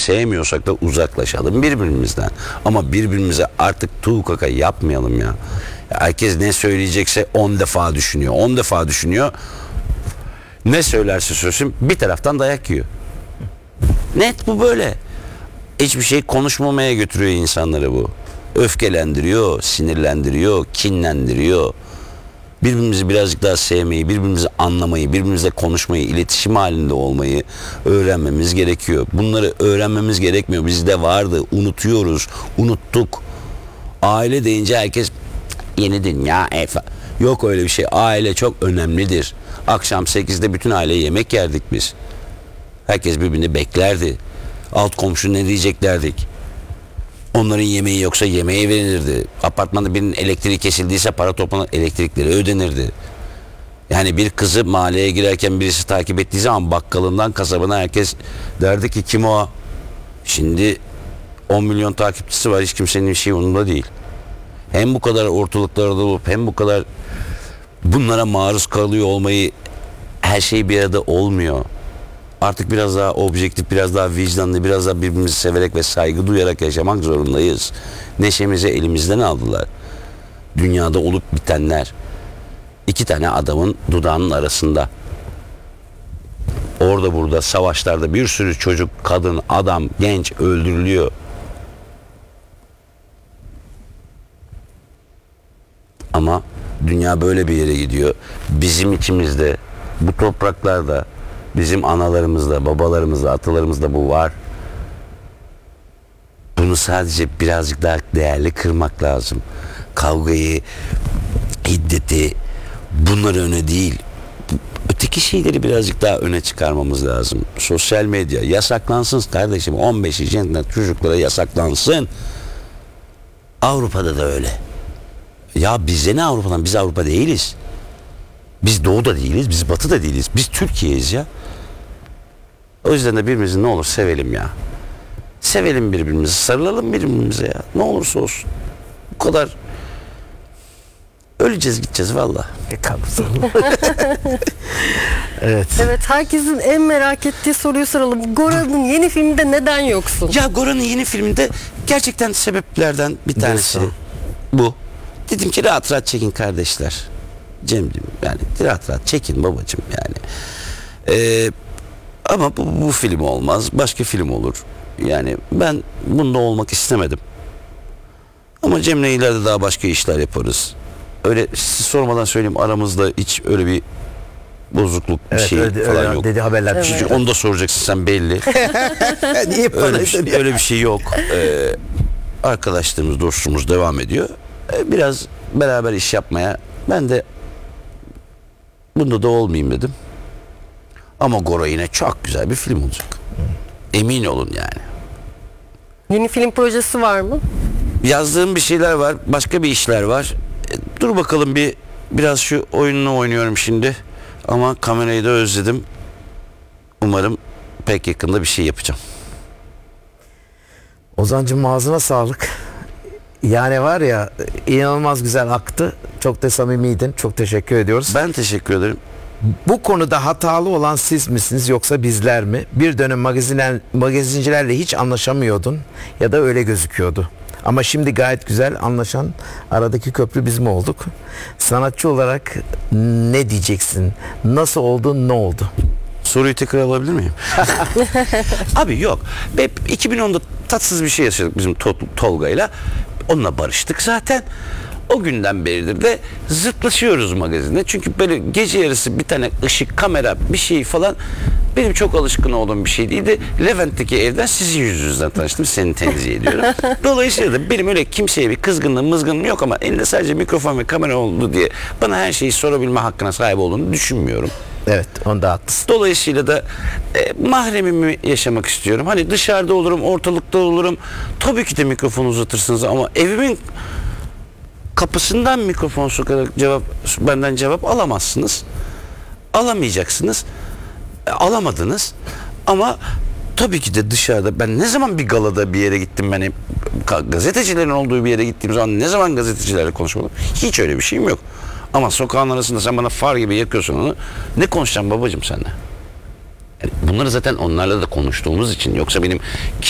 sevmiyorsak da uzaklaşalım birbirimizden. Ama birbirimize artık tuğ kaka yapmayalım ya. Herkes ne söyleyecekse 10 defa düşünüyor. 10 defa düşünüyor. Ne söylerse söylesin bir taraftan dayak yiyor. Net bu böyle. Hiçbir şey konuşmamaya götürüyor insanları bu. Öfkelendiriyor, sinirlendiriyor, kinlendiriyor. Birbirimizi birazcık daha sevmeyi, birbirimizi anlamayı, birbirimizle konuşmayı, iletişim halinde olmayı öğrenmemiz gerekiyor. Bunları öğrenmemiz gerekmiyor. Bizde vardı, unutuyoruz, unuttuk. Aile deyince herkes yeni dünya yok öyle bir şey. Aile çok önemlidir. Akşam 8'de bütün aile yemek yerdik biz. Herkes birbirini beklerdi. Alt komşu ne diyeceklerdik. Onların yemeği yoksa yemeği verilirdi. Apartmanda birinin elektriği kesildiyse para toplanıp elektrikleri ödenirdi. Yani bir kızı mahalleye girerken birisi takip ettiği zaman bakkalından kasabına herkes derdi ki kim o? Şimdi 10 milyon takipçisi var, hiç kimsenin bir şey umurunda değil. Hem bu kadar ortalıklarda olup hem bu kadar bunlara maruz kalıyor olmayı, her şey bir arada olmuyor. Artık biraz daha objektif, biraz daha vicdanlı, biraz daha birbirimizi severek ve saygı duyarak yaşamak zorundayız. Neşemizi elimizden aldılar. Dünyada olup bitenler. 2 tane adamın dudağının arasında. Orada burada savaşlarda bir sürü çocuk, kadın, adam, genç öldürülüyor. Ama dünya böyle bir yere gidiyor. Bizim içimizde, bu topraklarda, bizim analarımızda, babalarımızda, atalarımızda bu var. Bunu sadece birazcık daha değerli kırmak lazım. Kavgayı, hiddeti, bunları öne değil, öteki şeyleri birazcık daha öne çıkarmamız lazım. Sosyal medya yasaklansın kardeşim. 15 yaşında çocuklara yasaklansın. Avrupa'da da öyle. Ya bize ne Avrupa'dan? Biz Avrupa değiliz. Biz Doğu'da değiliz, biz Batı'da değiliz. Biz Türkiye'yiz ya. O yüzden de birbirimizi ne olur sevelim ya. Sevelim birbirimizi, sarılalım birbirimize ya. Ne olursa olsun. Bu kadar. Öleceğiz gideceğiz valla. Evet. Evet, herkesin en merak ettiği soruyu soralım. Gora'nın yeni filminde neden yoksun? Ya Gora'nın yeni filminde gerçekten sebeplerden bir tanesi bu. Dedim ki rahat rahat çekin kardeşler. Cem'ciğim yani rahat rahat çekin babacığım yani. Ama bu film olmaz. Başka film olur. Yani ben bunda olmak istemedim. Ama Cem'le ileride daha başka işler yaparız. Öyle siz sormadan söyleyeyim, aramızda hiç öyle bir bozukluk bir şey falan yok. Dedi haberler. Evet. Çünkü onu da soracaksın sen belli. Niye öyle bir şey yok. Arkadaşlığımız, dostluğumuz devam ediyor. Biraz beraber iş yapmaya ben de bunda da olmayayım dedim. Ama Gora yine çok güzel bir film olacak. Emin olun yani. Yeni film projesi var mı? Yazdığım bir şeyler var. Başka bir işler var. Dur bakalım biraz şu oyununu oynuyorum şimdi. Ama kamerayı da özledim. Umarım pek yakında bir şey yapacağım. Ozan'cığım ağzına sağlık. Yani var ya, inanılmaz güzel aktı. Çok da samimiydin. Çok teşekkür ediyoruz. Ben teşekkür ederim. Bu konuda hatalı olan siz misiniz yoksa bizler mi? Bir dönem magazincilerle hiç anlaşamıyordun ya da öyle gözüküyordu. Ama şimdi gayet güzel anlaşan, aradaki köprü biz mi olduk? Sanatçı olarak ne diyeceksin? Nasıl oldu, ne oldu? Soruyu tekrar alabilir miyim? Abi yok. 2010'da tatsız bir şey yaşadık bizim Tolga'yla. Onunla barıştık zaten. O günden beridir de zıtlaşıyoruz magazinde. Çünkü böyle gece yarısı bir tane ışık, kamera, bir şey falan benim çok alışkın olduğum bir şey değildi. Levent'teki evden sizin yüzünüzden tanıştım. Seni tenzih ediyorum. Dolayısıyla da benim öyle kimseye bir kızgınlığım, mızgınlığım yok ama elinde sadece mikrofon ve kamera oldu diye bana her şeyi sorabilme hakkına sahip olduğunu düşünmüyorum. Evet, onda haklısın. Dolayısıyla da mahremimi yaşamak istiyorum. Hani dışarıda olurum, ortalıkta olurum. Tabii ki de mikrofonu uzatırsınız ama evimin kapısından mikrofon sokarak benden cevap alamazsınız. Alamayacaksınız. Alamadınız. Ama tabii ki de dışarıda ben ne zaman bir galada bir yere gittim, ben gazetecilerin olduğu bir yere gittiğim zaman ne zaman gazetecilerle konuşmadım? Hiç öyle bir şeyim yok. Ama sokağın arasında sen bana far gibi yakıyorsun onu. Ne konuşacağım babacığım seninle? Yani bunları zaten onlarla da konuştuğumuz için, yoksa benim